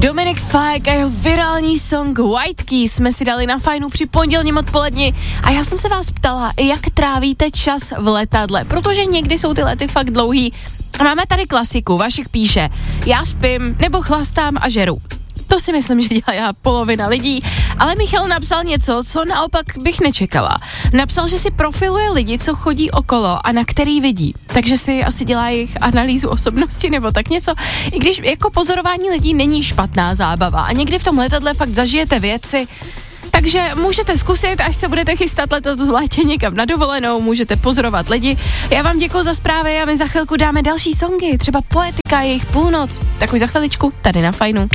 Dominik Fike a jeho virální song White Keys jsme si dali na Fajnu při pondělním odpoledni a já jsem se vás ptala, jak trávíte čas v letadle, protože někdy jsou ty lety fakt dlouhý. A máme tady klasiku, Vašek píše, já spím nebo chlastám a žeru. To si myslím, že dělá polovina lidí, ale Michal napsal něco, co naopak bych nečekala. Napsal, že si profiluje lidi, co chodí okolo a na který vidí. Takže si asi dělá jejich analýzu osobnosti nebo tak něco. I když jako pozorování lidí není špatná zábava a někdy v tom letadle fakt zažijete věci. Takže můžete zkusit, až se budete chystat letos v létě někam na dovolenou, můžete pozorovat lidi. Já vám děkuji za zprávy a my za chvilku dáme další songy, třeba Poetika, jejich Půlnoc. Tak už za chviličku tady na Fajnu.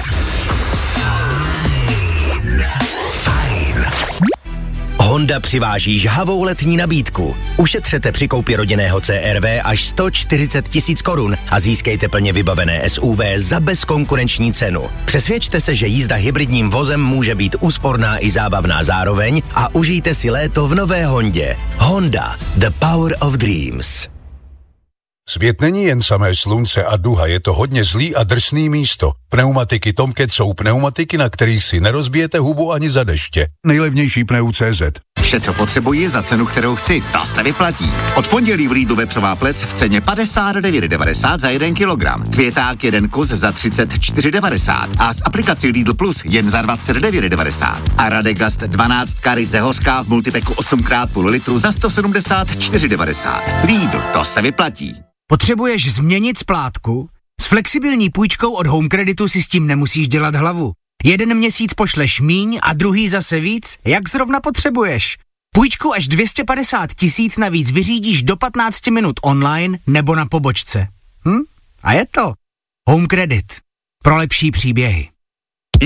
Honda přiváží žhavou letní nabídku. Ušetřete při koupi rodinného CR-V až 140 000 korun a získejte plně vybavené SUV za bezkonkurenční cenu. Přesvědčte se, že jízda hybridním vozem může být úsporná i zábavná zároveň a užijte si léto v nové Hondě. Honda, the power of dreams. Svět není jen samé slunce a duha, je to hodně zlý a drsný místo. Pneumatiky Tomcat jsou pneumatiky, na kterých si nerozbijete hubu ani za deště. Nejlevnější pneu.cz. Vše, co potřebuji za cenu, kterou chci, to se vyplatí. Od pondělí v Lidlu vepřová plec v ceně 59,90 za 1 kilogram. Květák 1 kus za 34,90 a z aplikací Lidl Plus jen za 29,90. A Radegast 12 ryze hořká v multipeku 8x půl litru za 174,90. Lidl, to se vyplatí. Potřebuješ změnit splátku? S flexibilní půjčkou od Home Creditu si s tím nemusíš dělat hlavu. Jeden měsíc pošleš míň a druhý zase víc, jak zrovna potřebuješ. Půjčku až 250 000 navíc vyřídíš do 15 minut online nebo na pobočce. A je to Home Credit. Pro lepší příběhy.